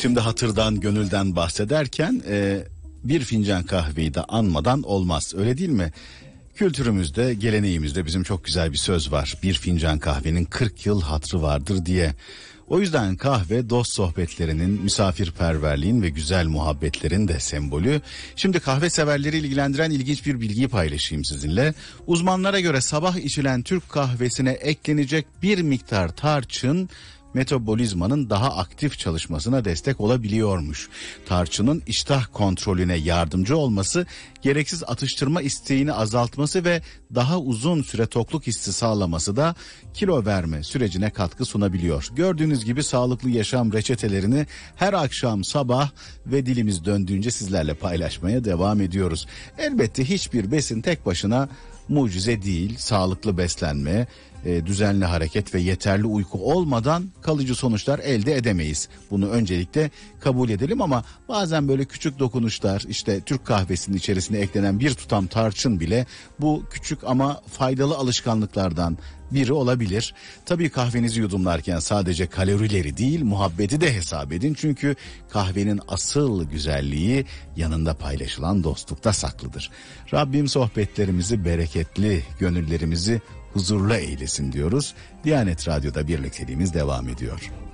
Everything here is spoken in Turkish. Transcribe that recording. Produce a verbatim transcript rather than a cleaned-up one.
Şimdi hatırdan, gönülden bahsederken e, bir fincan kahveyi de anmadan olmaz, öyle değil mi? Kültürümüzde, geleneğimizde bizim çok güzel bir söz var. Bir fincan kahvenin kırk yıl hatırı vardır diye. O yüzden kahve dost sohbetlerinin, misafirperverliğin ve güzel muhabbetlerin de sembolü. Şimdi kahve severleri ilgilendiren ilginç bir bilgiyi paylaşayım sizinle. Uzmanlara göre sabah içilen Türk kahvesine eklenecek bir miktar tarçın metabolizmanın daha aktif çalışmasına destek olabiliyormuş. Tarçının iştah kontrolüne yardımcı olması, gereksiz atıştırma isteğini azaltması ve daha uzun süre tokluk hissi sağlaması da kilo verme sürecine katkı sunabiliyor. Gördüğünüz gibi sağlıklı yaşam reçetelerini her akşam, sabah ve dilimiz döndüğünce sizlerle paylaşmaya devam ediyoruz. Elbette hiçbir besin tek başına mucize değil. Sağlıklı beslenme, e, düzenli hareket ve yeterli uyku olmadan kalıcı sonuçlar elde edemeyiz. Bunu öncelikle kabul edelim ama bazen böyle küçük dokunuşlar, işte Türk kahvesinin içerisine eklenen bir tutam tarçın bile bu küçük ama faydalı alışkanlıklardan biri olabilir. Tabii kahvenizi yudumlarken sadece kalorileri değil, muhabbeti de hesap edin. Çünkü kahvenin asıl güzelliği yanında paylaşılan dostlukta saklıdır. Rabbim sohbetlerimizi bereketli, gönüllerimizi huzurlu eylesin diyoruz. Diyanet Radyo'da birlikteliğimiz devam ediyor.